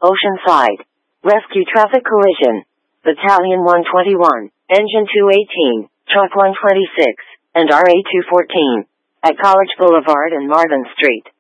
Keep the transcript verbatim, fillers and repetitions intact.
Oceanside. Rescue traffic collision. Battalion one twenty-one, Engine two eighteen, Truck one twenty-six, and R A two fourteen. At College Boulevard and Marvin Street.